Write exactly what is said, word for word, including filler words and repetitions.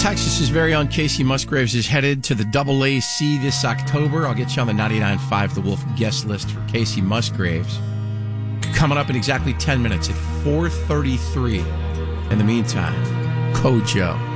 Texas's very own Casey Musgraves is headed to the Double A C this October. I'll get you on the ninety-nine point five The Wolf guest list for Casey Musgraves. Coming up in exactly ten minutes at four thirty-three. In the meantime, Kojo.